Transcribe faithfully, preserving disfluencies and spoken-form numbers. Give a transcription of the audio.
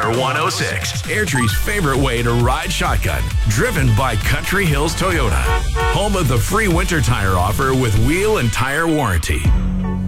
Air one oh six, Airdrie's favorite way to ride shotgun. Driven by Country Hills Toyota. Home of the free winter tire offer with wheel and tire warranty.